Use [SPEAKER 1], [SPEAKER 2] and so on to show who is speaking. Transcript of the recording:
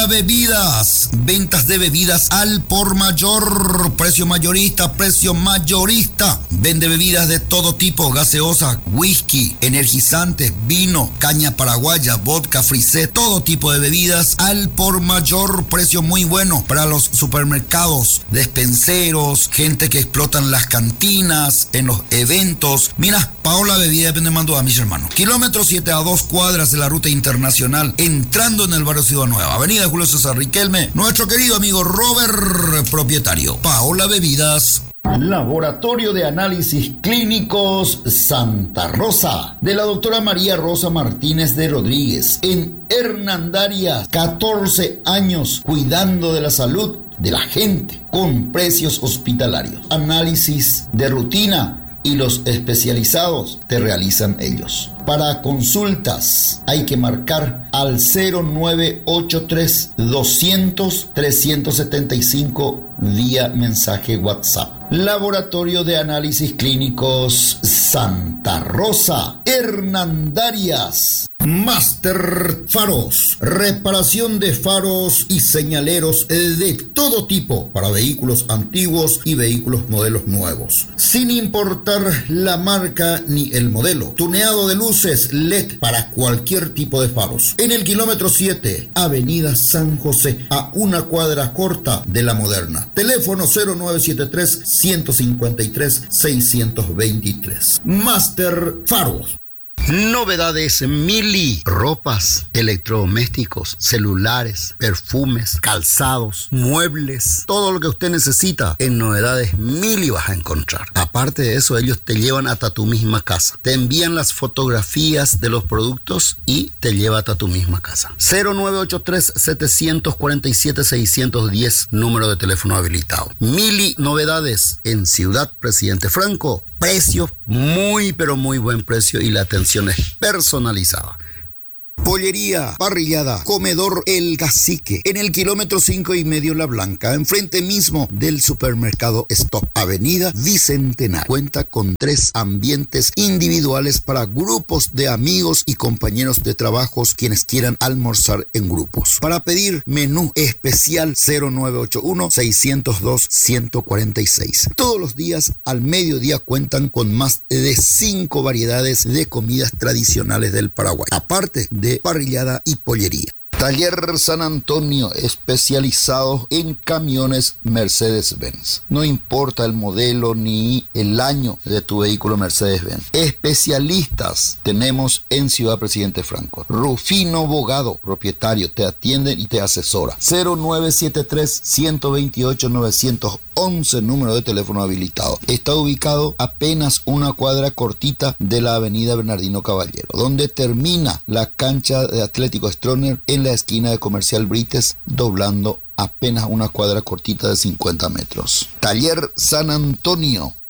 [SPEAKER 1] Paola Bebidas, ventas de bebidas al por mayor, precio mayorista. Vende bebidas de todo tipo, gaseosa, whisky, energizantes, vino, caña paraguaya, vodka, frisé, todo tipo de bebidas al por mayor, precio muy bueno para los supermercados, despenseros, gente que explotan las cantinas, en los eventos. Mira, Paola Bebidas vende mando a mis hermanos. Kilómetro 7 a 2 cuadras de la ruta internacional, entrando en el barrio Ciudad Nueva, avenida Julio César Riquelme, nuestro querido amigo Robert, propietario. Paola Bebidas. Laboratorio de Análisis Clínicos Santa Rosa, de la doctora María Rosa Martínez de Rodríguez, en Hernandarias, 14 años cuidando de la salud de la gente con precios hospitalarios. Análisis de rutina y los especializados te realizan ellos. Para consultas hay que marcar al 0983 200 375 vía mensaje WhatsApp. Laboratorio de Análisis Clínicos Santa Rosa, Hernandarias. Master Faros, reparación de faros y señaleros de todo tipo para vehículos antiguos y vehículos modelos nuevos, sin importar la marca ni el modelo. Tuneado de luces LED para cualquier tipo de faros. En el kilómetro 7, Avenida San José, a una cuadra corta de La Moderna. Teléfono 0973 153 623. Master Faros. Novedades Mili, ropas, electrodomésticos, celulares, perfumes, calzados, muebles, todo lo que usted necesita en Novedades Mili vas a encontrar. Aparte de eso, ellos te llevan hasta tu misma casa. Te envían las fotografías de los productos y te lleva hasta tu misma casa. 0983 747 610, número de teléfono habilitado. Mili Novedades en Ciudad Presidente Franco. Precio muy pero muy buen precio y la atención es personalizada. Pollería, parrillada, comedor El Cacique, en el kilómetro 5,5 La Blanca, enfrente mismo del supermercado Stop, avenida Bicentenario. Cuenta con 3 ambientes individuales para grupos de amigos y compañeros de trabajos quienes quieran almorzar en grupos. Para pedir menú especial 0981 602 146. Todos los días al mediodía cuentan con más de 5 variedades de comidas tradicionales del Paraguay, aparte de parrillada y pollería. Taller San Antonio, especializado en camiones Mercedes-Benz. No importa el modelo ni el año de tu vehículo Mercedes-Benz. Especialistas tenemos en Ciudad Presidente Franco. Rufino Bogado, propietario, te atiende y te asesora. 0973 128 911, número de teléfono habilitado. Está ubicado apenas una cuadra cortita de la avenida Bernardino Caballero, donde termina la cancha de Atlético Stroner en la esquina de Comercial Brites, doblando apenas una cuadra cortita de 50 metros. Taller San Antonio.